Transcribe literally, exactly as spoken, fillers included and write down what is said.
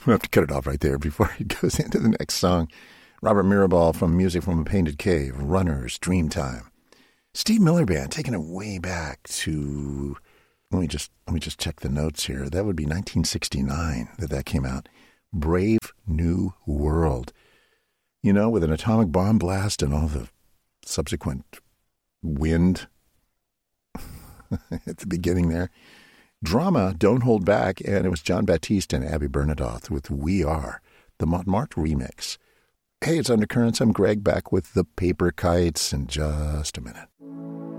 to have to cut it off right there before he goes into the next song. Robert Mirabal from Music from a Painted Cave, Runners, Dreamtime. Steve Miller Band, taking it way back to, let me just let me just check the notes here. That would be nineteen sixty-nine that that came out. Brave New World. You know, with an atomic bomb blast and all the subsequent wind at the beginning there. Drama, Don't Hold Back, and it was John Baptiste and Abby Bernadotte with We Are, the Montmartre remix. Hey, it's Undercurrents. I'm Greg, back with the Paper Kites in just a minute.